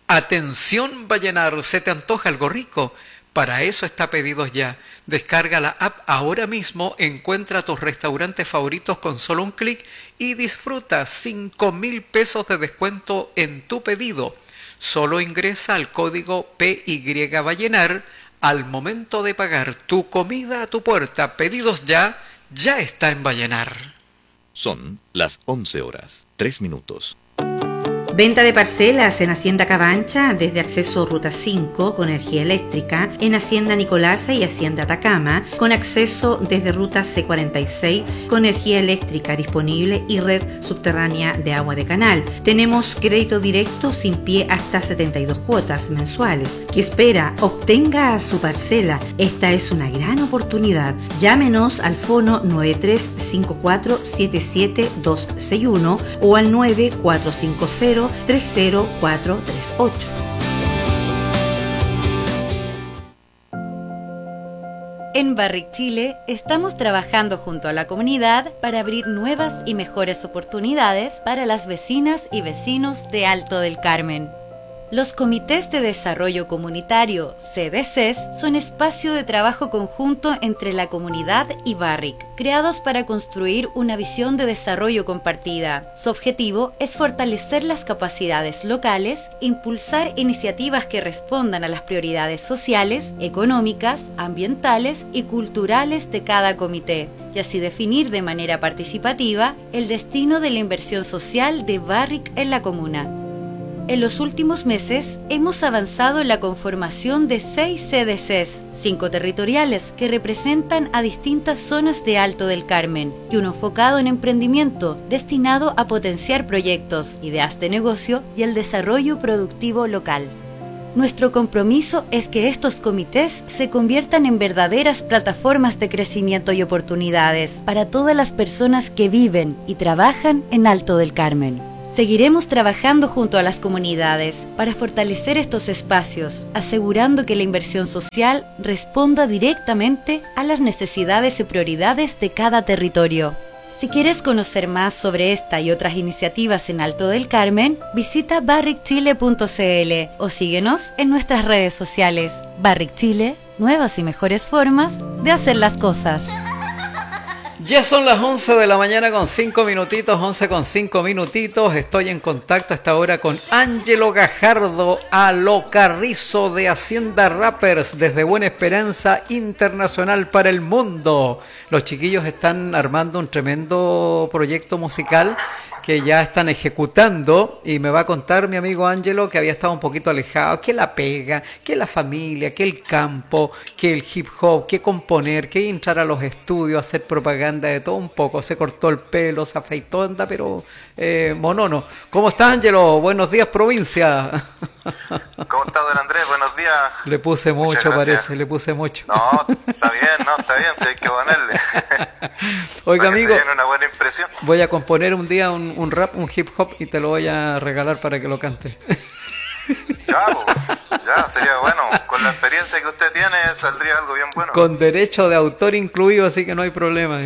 Atención Vallenar, ¿se te antoja algo rico? Para eso está Pedidos Ya. Descarga la app ahora mismo, encuentra tus restaurantes favoritos con solo un clic y disfruta 5.000 pesos de descuento en tu pedido. Solo ingresa al código PY Vallenar al momento de pagar. Tu comida a tu puerta. Pedidos Ya, ya está en Vallenar. Son las 11:03. Venta de parcelas en Hacienda Cabancha desde acceso Ruta 5 con energía eléctrica, en Hacienda Nicolasa y Hacienda Atacama con acceso desde Ruta C46 con energía eléctrica disponible y red subterránea de agua de canal. Tenemos crédito directo sin pie hasta 72 cuotas mensuales. ¿Qué espera? Obtenga su parcela. Esta es una gran oportunidad. Llámenos al fono 9354-77261 o al 9450-30438. En Barrick Chile estamos trabajando junto a la comunidad para abrir nuevas y mejores oportunidades para las vecinas y vecinos de Alto del Carmen. Los Comités de Desarrollo Comunitario, CDCs, son espacio de trabajo conjunto entre la comunidad y Barrick, creados para construir una visión de desarrollo compartida. Su objetivo es fortalecer las capacidades locales, impulsar iniciativas que respondan a las prioridades sociales, económicas, ambientales y culturales de cada comité, y así definir de manera participativa el destino de la inversión social de Barrick en la comuna. En los últimos meses hemos avanzado en la conformación de 6 CDCs, 5 territoriales que representan a distintas zonas de Alto del Carmen y uno enfocado en emprendimiento destinado a potenciar proyectos, ideas de negocio y el desarrollo productivo local. Nuestro compromiso es que estos comités se conviertan en verdaderas plataformas de crecimiento y oportunidades para todas las personas que viven y trabajan en Alto del Carmen. Seguiremos trabajando junto a las comunidades para fortalecer estos espacios, asegurando que la inversión social responda directamente a las necesidades y prioridades de cada territorio. Si quieres conocer más sobre esta y otras iniciativas en Alto del Carmen, visita barrickchile.cl o síguenos en nuestras redes sociales. Barrick Chile, nuevas y mejores formas de hacer las cosas. Ya son las 11 de la mañana con 5 minutitos, 11 con 5 minutitos. Estoy en contacto a esta hora con Ángelo Gajardo Alocarrizo de Hacienda Rappers desde Buena Esperanza Internacional para el Mundo. Los chiquillos están armando un tremendo proyecto musical que ya están ejecutando y me va a contar mi amigo Ángelo que había estado un poquito alejado, que la pega, que la familia, que el campo, que el hip hop, que componer, que entrar a los estudios, hacer propaganda de todo un poco, se cortó el pelo, se afeitó, anda, pero monono. ¿Cómo está Ángelo? Buenos días, provincia. ¿Cómo está, don Andrés? Buenos días. Le puse mucho, parece, le puse mucho. No, está bien, si hay que ponerle. Oiga, para que amigo, se den una buena impresión. voy a componer un día un rap, un hip hop y te lo voy a regalar para que lo cante. Ya, sería bueno. Con la experiencia que usted tiene, saldría algo bien bueno. Con derecho de autor incluido, así que no hay problema.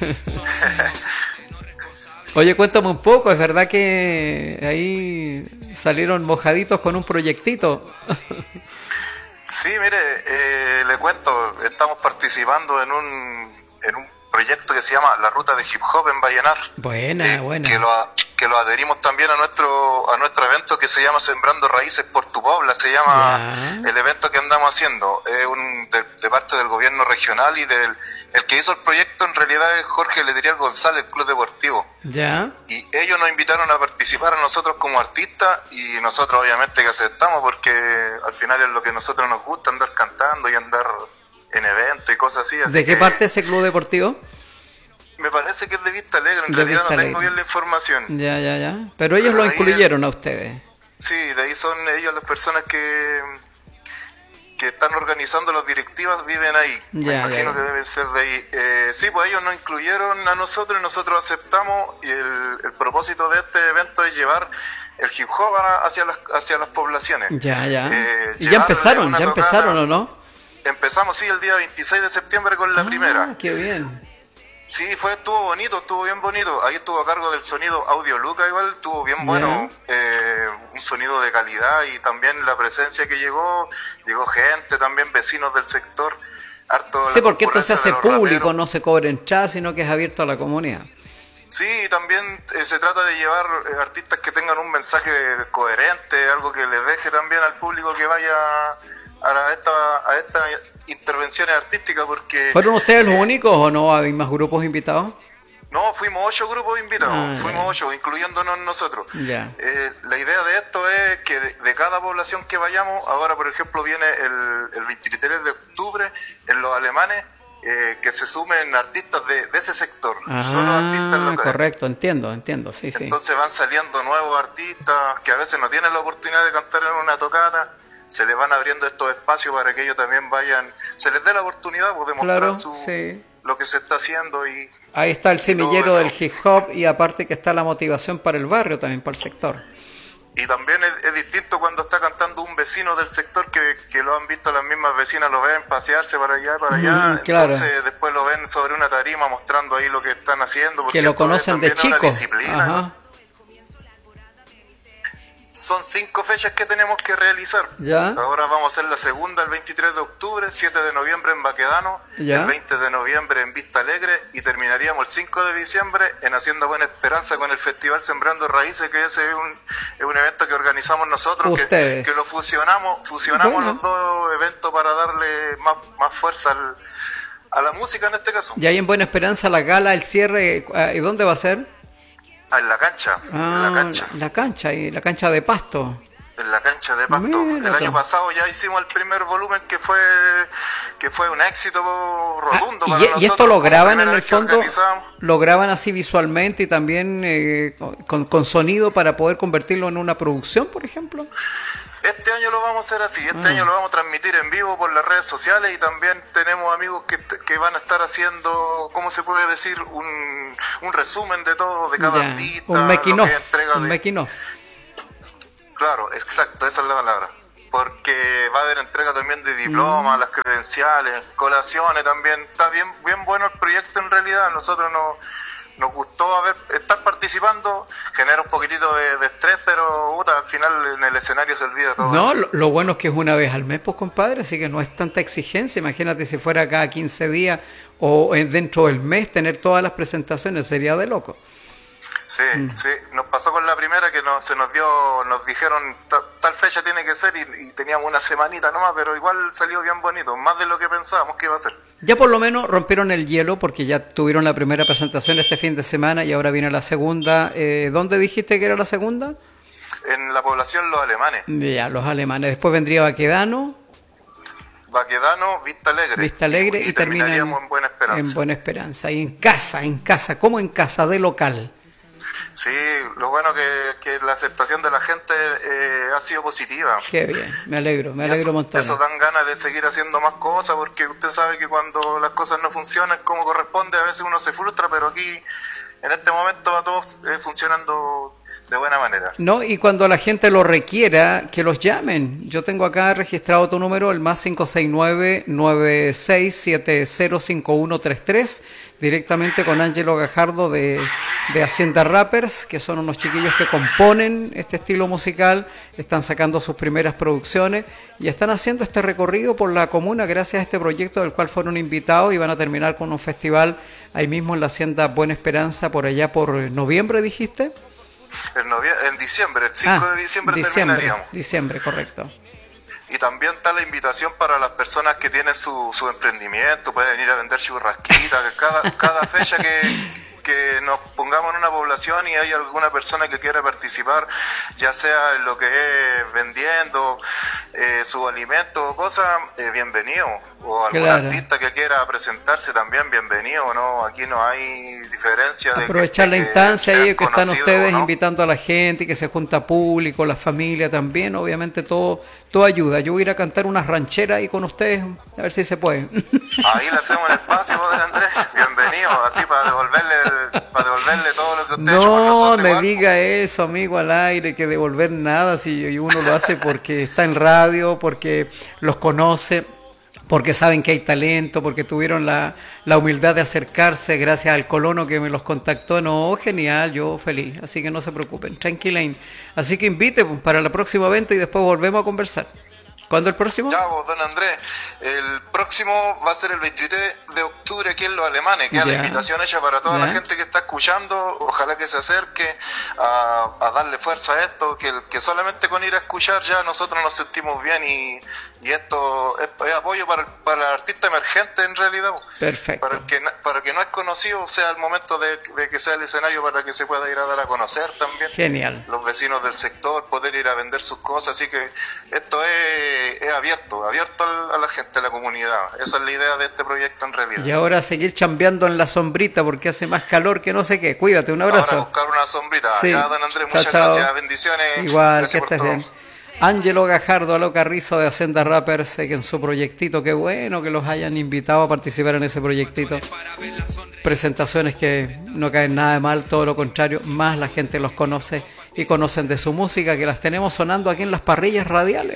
Oye, cuéntame un poco, ¿es verdad que ahí salieron mojaditos con un proyectito? Sí, mire, le cuento, estamos participando en un proyecto que se llama La Ruta de Hip Hop en Vallenar. Buena. Que lo adherimos también a nuestro evento que se llama Sembrando Raíces por tu Puebla, se llama el evento que andamos haciendo. Es de parte del gobierno regional y el que hizo el proyecto en realidad es Jorge Letelier González, Club Deportivo. Ya. Y ellos nos invitaron a participar a nosotros como artistas y nosotros obviamente que aceptamos porque al final es lo que a nosotros nos gusta, andar cantando y andar en eventos y cosas así. ¿De qué parte es ese club deportivo? Me parece que es de Vista Alegre, en realidad no tengo bien la información. Ya. Pero ellos lo incluyeron a ustedes. Sí, de ahí son ellos las personas que están organizando las directivas, viven ahí. Me imagino que deben ser de ahí. Sí, pues ellos nos incluyeron a nosotros y nosotros aceptamos y el propósito de este evento es llevar el hip hop hacia las poblaciones. Ya. ¿Y ya empezaron o no? Empezamos, sí, el día 26 de septiembre con la primera. Qué bien. Sí, estuvo bien bonito. Ahí estuvo a cargo del sonido Audio Luca, igual estuvo bien bueno. Un sonido de calidad, y también la presencia que llegó gente, también vecinos del sector, harto. Sí, porque esto se hace público, raperos. No se cobra entrada, sino que es abierto a la comunidad. Sí, también se trata de llevar artistas que tengan un mensaje coherente, algo que les deje también al público que vaya a estas intervenciones artísticas, porque... ¿Fueron ustedes los únicos o no hay más grupos invitados? No, fuimos 8 grupos invitados, fuimos 8, incluyéndonos nosotros. La idea de esto es que de cada población que vayamos, ahora por ejemplo viene el 23 de octubre en Los Alemanes, que se sumen artistas de ese sector, solo artistas locales. Correcto, entiendo, sí. Entonces van saliendo nuevos artistas que a veces no tienen la oportunidad de cantar en una tocata, se les van abriendo estos espacios para que ellos también vayan, se les dé la oportunidad de mostrar lo que se está haciendo. Y ahí está el semillero del hip hop, y aparte que está la motivación para el barrio, también para el sector. Y también es distinto cuando está cantando un vecino del sector que lo han visto las mismas vecinas, lo ven pasearse para allá, claro. Entonces después lo ven sobre una tarima mostrando ahí lo que están haciendo, porque que lo conocen de chico. Una disciplina. Son 5 fechas que tenemos que realizar. Ahora vamos a hacer la segunda el 23 de octubre, 7 de noviembre en Baquedano, el 20 de noviembre en Vista Alegre, y terminaríamos el 5 de diciembre en Hacienda Buena Esperanza con el Festival Sembrando Raíces, que ese es un evento que organizamos nosotros, que lo fusionamos los dos eventos para darle más fuerza a la música en este caso. Y ahí en Buena Esperanza la gala, el cierre, ¿y dónde va a ser? En la cancha, la cancha de Pasto. En la cancha de Pasto. El año pasado ya hicimos el primer volumen que fue un éxito rotundo para nosotros. ¿Y esto lo graban en el fondo? ¿Lo graban así visualmente y también con sonido para poder convertirlo en una producción, por ejemplo? Este año lo vamos a hacer así, año lo vamos a transmitir en vivo por las redes sociales, y también tenemos amigos que van a estar haciendo, ¿cómo se puede decir? Un resumen de todo, de cada artista. Un making of. Claro, exacto, esa es la palabra. Porque va a haber entrega también de diplomas, las credenciales, colaciones también. Está bien bueno el proyecto en realidad. Nosotros nos gustó estar participando, genera un poquitito de estrés, pero al final en el escenario se olvida todo. No, lo bueno es que es una vez al mes, pues compadre, así que no es tanta exigencia. Imagínate si fuera cada 15 días o dentro del mes tener todas las presentaciones, sería de loco. Sí, nos pasó con la primera que nos dijeron tal fecha tiene que ser, y teníamos una semanita nomás, pero igual salió bien bonito, más de lo que pensábamos que iba a ser. Ya por lo menos rompieron el hielo, porque ya tuvieron la primera presentación este fin de semana y ahora viene la segunda. ¿Dónde dijiste que era la segunda? En la población Los Alemanes. Ya, Los Alemanes. Después vendría Baquedano, Vista Alegre y terminaríamos en Buena Esperanza. En Buena Esperanza. Y en casa, ¿cómo en casa? De local. Sí, lo bueno que la aceptación de la gente ha sido positiva. Qué bien, me alegro un montón. Eso dan ganas de seguir haciendo más cosas, porque usted sabe que cuando las cosas no funcionan como corresponde, a veces uno se frustra, pero aquí en este momento va todo funcionando de buena manera. No, y cuando la gente lo requiera, que los llamen. Yo tengo acá registrado tu número, el más 569-96705133, directamente con Ángelo Gajardo de Hacienda Rappers, que son unos chiquillos que componen este estilo musical, están sacando sus primeras producciones y están haciendo este recorrido por la comuna gracias a este proyecto del cual fueron invitados, y van a terminar con un festival ahí mismo en la Hacienda Buena Esperanza, por allá por noviembre, dijiste. En diciembre, el 5 de diciembre terminaríamos. Diciembre, correcto. Y también está la invitación para las personas que tienen su emprendimiento, pueden ir a vender churrasquitas, cada fecha que nos pongamos en una población y hay alguna persona que quiera participar, ya sea en lo que es vendiendo su alimento o cosas, bienvenido. O algún artista que quiera presentarse también, bienvenido, ¿no? Aquí no hay diferencia. Aprovechar la instancia ahí que están ustedes, ¿no? Invitando a la gente, que se junta público, la familia también, obviamente todo ayuda. Yo voy a ir a cantar unas rancheras ahí con ustedes, a ver si se puede. Ahí le hacemos el espacio, padre Andrés, bienvenido, así para devolverle todo lo que usted ha hecho por nosotros. No me diga eso, amigo, al aire, que devolver nada, si uno lo hace porque está en radio, porque los conoce, porque saben que hay talento, porque tuvieron la humildad de acercarse gracias al colono que me los contactó. No, genial, yo feliz, así que no se preocupen, tranquila. Así que invite para el próximo evento y después volvemos a conversar. ¿Cuándo el próximo? Ya, vos, don Andrés, el próximo va a ser el 23 de octubre aquí en Los Alemanes. Queda la invitación hecha para toda la gente que está escuchando. Ojalá que se acerque a darle fuerza a esto, que solamente con ir a escuchar ya nosotros nos sentimos bien y esto es apoyo para el artista emergente en realidad. Perfecto. Para el que no es conocido, sea el momento de que sea el escenario para que se pueda ir a dar a conocer también. Genial. Los vecinos del sector, poder ir a vender sus cosas, así que esto es abierto a la gente, a la comunidad. Esa es la idea de este proyecto en realidad. Y ahora seguir chambeando en la sombrita porque hace más calor que no sé qué. Cuídate, un abrazo. Ahora buscar una sombrita. Sí. Ya, don Andrés, muchas gracias, bendiciones. Igual, gracias que estés bien. Ángelo Gajardo, Alocarrizo de Hacienda Rappers, que en su proyectito, qué bueno que los hayan invitado a participar en ese proyectito. Presentaciones que no caen nada de mal, todo lo contrario, más la gente los conoce y conocen de su música, que las tenemos sonando aquí en las parrillas radiales.